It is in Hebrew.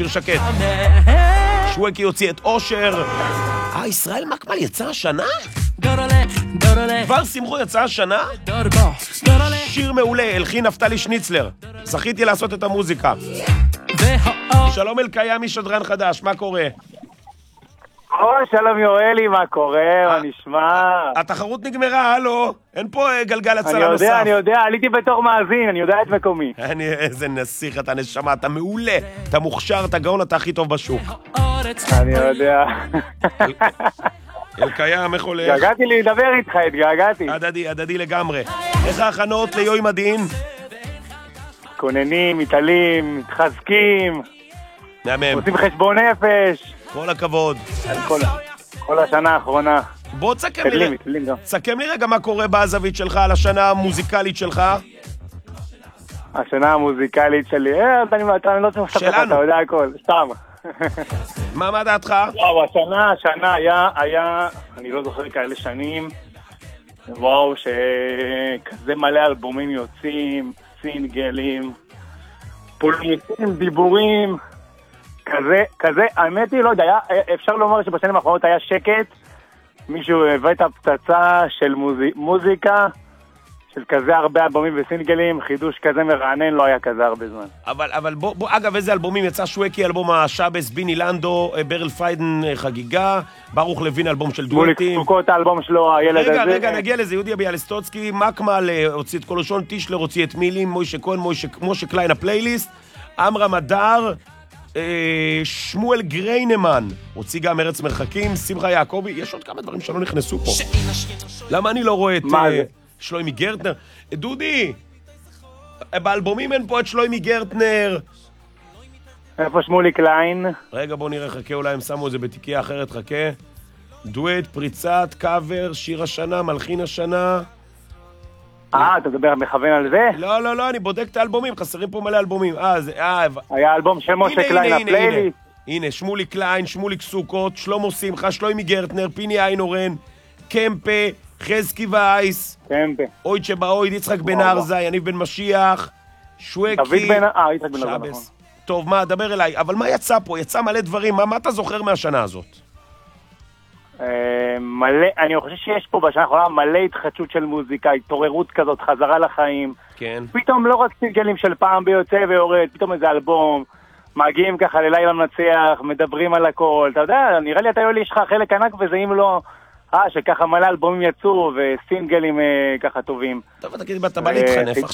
שיר שקט. שווקי יוציא את אושר. ישראל מקבל יצא השנה? כבר שמחו יצא השנה? שיר מעולה, אלחין נפתלי שניצלר. זכיתי לעשות את המוזיקה. שלום אלקיים משדרן חדש, מה קורה? שלום יואלי, מה קורה? מה נשמע? התחרות נגמרה, הלו. אין פה גלגל הצלה נוסף. אני יודע, עליתי בתור מאזין, אני יודע את מקומי. איזה נסיך, אתה נשמה, אתה מעולה. אתה מוכשר, אתה גאון, אתה הכי טוב בשוק. אני יודע. אלקיים, איך הולך? התגעגעתי לדבר איתך, התגעגעתי. הדדי לגמרי. איך ההכנות ליום הדין? כוננים, מתעלים, מתחזקים. מהמם. עושים חשבון נפש. כל הכבוד. כל השנה האחרונה. בוא תסכם לי רגע מה קורה בזווית שלך על השנה המוזיקלית שלך. השנה המוזיקלית שלי, אני לא צריך לספר לך, אתה יודע הכל, סתם. מה דעתך? וואו, השנה היה, אני לא זוכר כאלה שנים, וואו, שכזה מלא אלבומים יוצאים, סינגלים, פולמיסים, דיבורים, כזה, האמת היא, לא יודע, אפשר לומר שבשנים האחרונות היה שקט, מישהו הביא את הפצצה של מוזיקה, של כזה הרבה אלבומים וסינגלים, חידוש כזה מרענן, לא היה כזה הרבה זמן. אבל בוא, אגב, איזה אלבומים יצא? שווקי, אלבום השאבס, ביני לנדו, ברל פיידן, חגיגה, ברוך לוין, אלבום של דואטים. סוכות האלבום שלו, הילד הזה. רגע, נגיע לזה, יהודיה ביאלסטוצקי, מקמל, הוציא את קולושון, טישלר, הוציא את מילים, מוישה כהן, משה קליין, הפלייליסט, עמרם אדר, שמואל גריינמן, הוציא גם ארץ מרחקים, שמחה יעקבי, יש עוד כמה דברים שלא נכנסו פה. למה אני לא רואה את שלוימי גרטנר? דודי, באלבומים אין פה את שלוימי גרטנר. איפה שמולי קליין? רגע, בוא נראה, חכה, אולי הם שמו את זה בתיקייה אחרת, חכה. דואט, פריצת, קאבר, שיר השנה, מלחין השנה. אתה מדבר, מכוון על זה? לא, אני בודק את האלבומים, חסרים פה מלא אלבומים. היה אלבום של משה קליין, הפלייליסט. הנה, שמולי קליין, שמוליק סוכות, שלמה שמחה, שלוימי גרטנר, פיני איינורן, קמפה, חזקי ואייס, אויד שבאויד, יצחק בן ארזה, יניב בן משיח, שווקי, יצחק בן ארזה, נכון. טוב, מה, דבר אליי, אבל מה יצא פה? יצא מלא דברים, מה אתה זוכר מהשנה הזאת? מלא, אני חושב שיש פה בשנה האחרונה מלא התחדשות של מוזיקה, התעוררות כזאת, חזרה לחיים. כן. פתאום לא רק סינגלים של פעם ביוצא ויורד, פתאום איזה אלבום, מגיעים ככה ללילה מנצח, מדברים על הכל, אתה יודע, נראה לי אתה יולי, יש לך חלק ענק וזה אם לא, שככה מלא אלבומים יצאו וסינגלים ככה טובים. טוב, אתה כאילו, אתה בא להתחנף